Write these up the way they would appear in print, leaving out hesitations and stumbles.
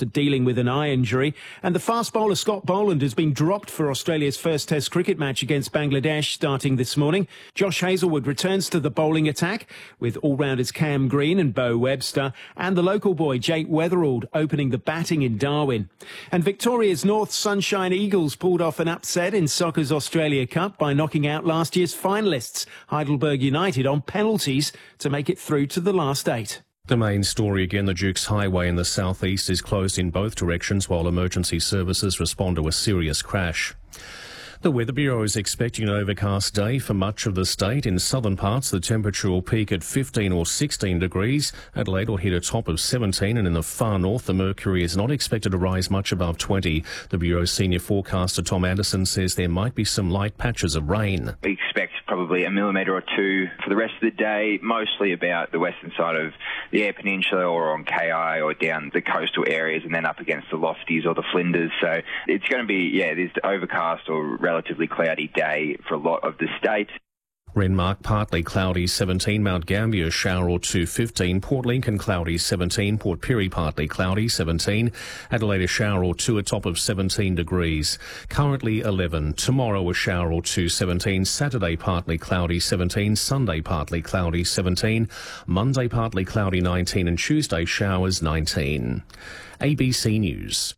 after dealing with an eye injury. And the fast bowler Scott Boland has been dropped for Australia's first Test cricket match against Bangladesh starting this morning. Josh Hazlewood returns to the bowling attack with all-rounders Cam Green and Beau Webster, and the local boy Jake Weatherald opening the batting in Darwin. And Victoria's North Sunshine Eagles pulled off an upset in soccer's Australia Cup by knocking out last year's finalists, Heidelberg United, on penalties to make it through to the last 8. The main story again, the Dukes Highway in the southeast is closed in both directions while emergency services respond to a serious crash. The Weather Bureau is expecting an overcast day for much of the state. In southern parts, the temperature will peak at 15 or 16 degrees. Adelaide will hit a top of 17, and in the far north, the mercury is not expected to rise much above 20. The Bureau's senior forecaster, Tom Anderson, says there might be some light patches of rain. We expect probably a millimetre or two for the rest of the day, mostly about the western side of the Eyre Peninsula or on KI or down the coastal areas and then up against the Lofties or the Flinders. So it's going to be, this overcast or relatively cloudy day for a lot of the state. Renmark partly cloudy 17, Mount Gambier shower or 2 15, Port Lincoln cloudy 17, Port Pirie partly cloudy 17, Adelaide a shower or 2 a top of 17 degrees. Currently 11, tomorrow a shower or 2 17, Saturday partly cloudy 17, Sunday partly cloudy 17, Monday partly cloudy 19 and Tuesday showers 19. ABC News.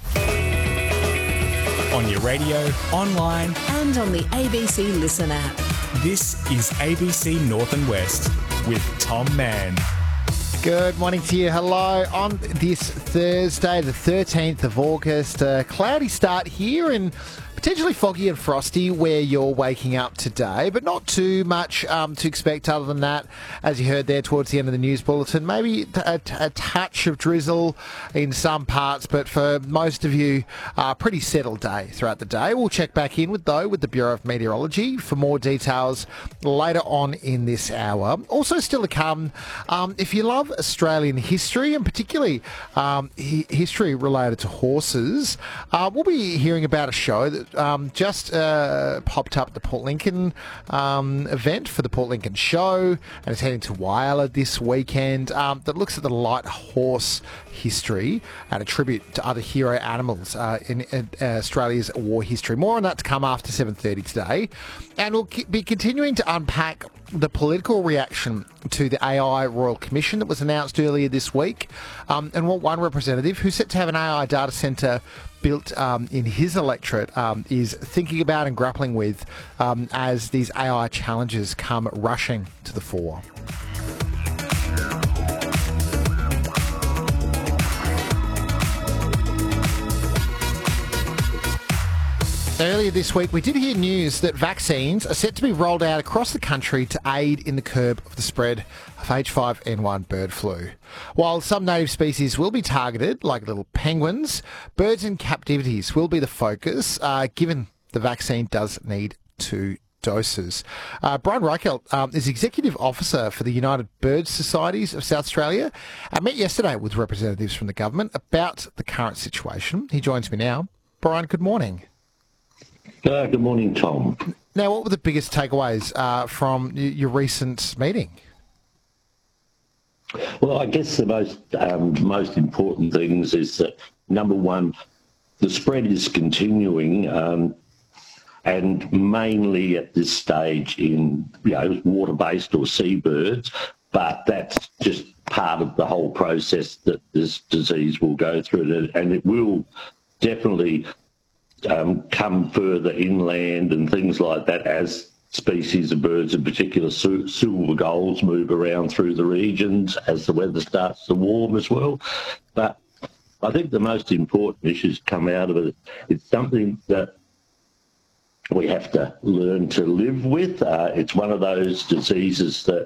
On your radio, online and on the ABC Listen app. This is ABC North and West with Tom Mann. Good morning to you. Hello. On this Thursday, the 13th of August, a cloudy start here and potentially foggy and frosty where you're waking up today, but not too much to expect other than that. As you heard there towards the end of the news bulletin, maybe a touch of drizzle in some parts, but for most of you, pretty settled day throughout the day. We'll check back in with the Bureau of Meteorology for more details later on in this hour. Also still to come, if you love Australian history and particularly history related to horses, we'll be hearing about a show that just popped up at the Port Lincoln event for the Port Lincoln Show, and it's heading to Whyalla this weekend, that looks at the light horse history and a tribute to other hero animals in Australia's war history. More on that to come after 7:30 today. And we'll be continuing to unpack the political reaction to the AI Royal Commission that was announced earlier this week, and what one representative who's set to have an AI data centre built in his electorate is thinking about and grappling with as these AI challenges come rushing to the fore. Earlier this week, we did hear news that vaccines are set to be rolled out across the country to aid in the curb of the spread of H5N1 bird flu. While some native species will be targeted, like little penguins, birds in captivities will be the focus, given the vaccine does need 2 doses. Brian Reichelt is Executive Officer for the United Bird Societies of South Australia. I met yesterday with representatives from the government about the current situation. He joins me now. Brian, good morning. Good morning, Tom. Now, what were the biggest takeaways from your recent meeting? Well, I guess the most important things is that, number one, the spread is continuing, and mainly at this stage in water-based or seabirds, but that's just part of the whole process that this disease will go through, and it will definitely come further inland and things like that as species of birds, in particular silver gulls, move around through the regions as the weather starts to warm as well. But I think the most important issues come out of it. It's something that we have to learn to live with. It's one of those diseases that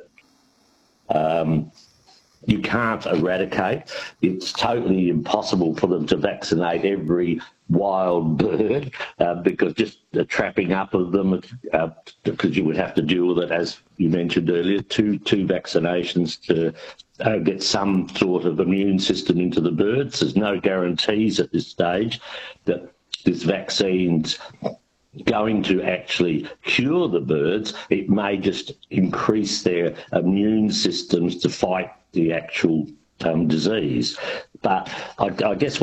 you can't eradicate. It's totally impossible for them to vaccinate every wild bird because just the trapping up of them, because you would have to deal with it, as you mentioned earlier, two vaccinations to get some sort of immune system into the birds. There's no guarantees at this stage that this vaccine's going to actually cure the birds. It may just increase their immune systems to fight the actual disease. But I guess